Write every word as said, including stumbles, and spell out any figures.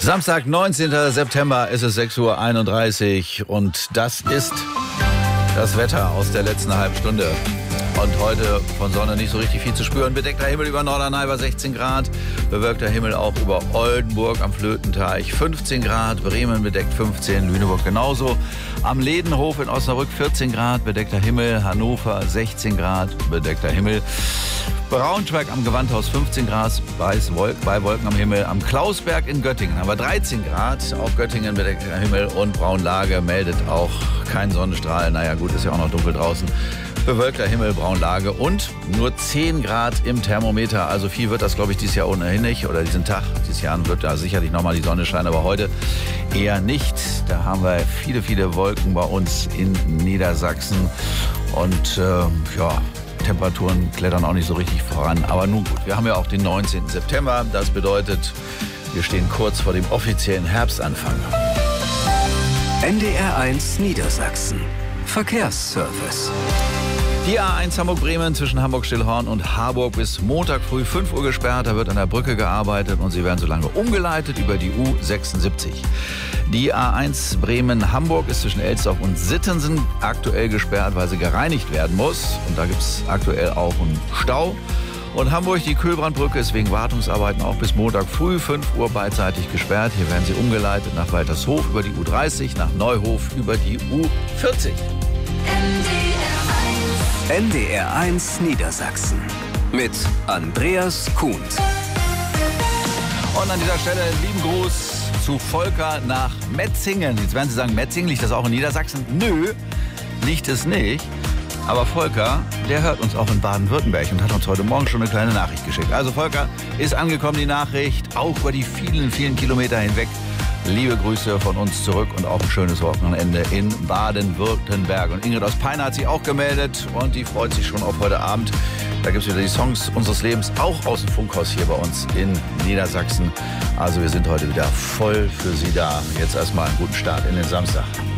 Samstag, neunzehnten September, ist es sechs Uhr einunddreißig und das ist das Wetter aus der letzten halben Stunde. Und heute von Sonne nicht so richtig viel zu spüren. Bedeckter Himmel über Norderney bei sechzehn Grad. Bewölkter Himmel auch über Oldenburg am Flötenteich fünfzehn Grad. Bremen bedeckt fünfzehn, Lüneburg genauso. Am Ledenhof in Osnabrück vierzehn Grad. Bedeckter Himmel. Hannover sechzehn Grad. Bedeckter Himmel. Braunschweig am Gewandhaus fünfzehn Grad. Weiß Wolk, bei Wolken am Himmel. Am Klausberg in Göttingen haben wir dreizehn Grad. Auch Göttingen bedeckter Himmel. Und Braunlage meldet auch kein Sonnenstrahl. Naja gut, ist ja auch noch dunkel draußen. Bewölkter Himmel, Braunlage und nur zehn Grad im Thermometer. Also viel wird das, glaube ich, dieses Jahr ohnehin nicht. Oder diesen Tag, dieses Jahr wird da sicherlich nochmal die Sonne scheinen, aber heute eher nicht. Da haben wir viele, viele Wolken bei uns in Niedersachsen. Und äh, ja, Temperaturen klettern auch nicht so richtig voran. Aber nun gut, wir haben ja auch den neunzehnten September. Das bedeutet, wir stehen kurz vor dem offiziellen Herbstanfang. N D R eins Niedersachsen. Verkehrsservice. Die A eins Hamburg-Bremen zwischen Hamburg-Stillhorn und Harburg bis Montag früh fünf Uhr gesperrt. Da wird an der Brücke gearbeitet und sie werden so lange umgeleitet über die U sechsundsiebzig. Die A eins Bremen-Hamburg ist zwischen Elsdorf und Sittensen aktuell gesperrt, weil sie gereinigt werden muss. Und da gibt es aktuell auch einen Stau. Und Hamburg, die Kühlbrandbrücke, ist wegen Wartungsarbeiten auch bis Montag früh fünf Uhr beidseitig gesperrt. Hier werden sie umgeleitet nach Waltershof über die U dreißig, nach Neuhof über die U vierzig. N D R eins Niedersachsen mit Andreas Kuhn. Und an dieser Stelle lieben Gruß zu Volker nach Metzingen. Jetzt werden Sie sagen, Metzingen, liegt das auch in Niedersachsen? Nö, liegt es nicht. Aber Volker, der hört uns auch in Baden-Württemberg und hat uns heute Morgen schon eine kleine Nachricht geschickt. Also Volker, ist angekommen die Nachricht, auch über die vielen, vielen Kilometer hinweg. Liebe Grüße von uns zurück und auch ein schönes Wochenende in Baden-Württemberg. Und Ingrid aus Peine hat sich auch gemeldet und die freut sich schon auf heute Abend. Da gibt es wieder die Songs unseres Lebens, auch aus dem Funkhaus hier bei uns in Niedersachsen. Also wir sind heute wieder voll für Sie da. Jetzt erstmal einen guten Start in den Samstag.